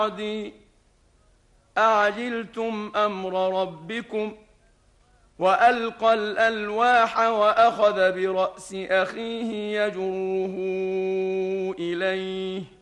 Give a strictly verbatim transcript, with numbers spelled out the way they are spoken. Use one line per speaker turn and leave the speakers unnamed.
بعدي أعجلتم أمر ربكم وألقى الألواح وأخذ برأس أخيه يجره إليه